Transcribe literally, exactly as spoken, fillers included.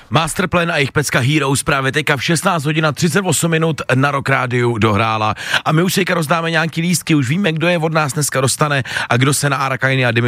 Masterplan a jejich pecka Heroes právě teďka v šestnáct hodin a třicet osm minut na Rock Rádiu dohrála. A my už teďka rozdáme nějaký lístky, už víme, kdo je od nás dneska dostane a kdo se na Arakainy a Dimy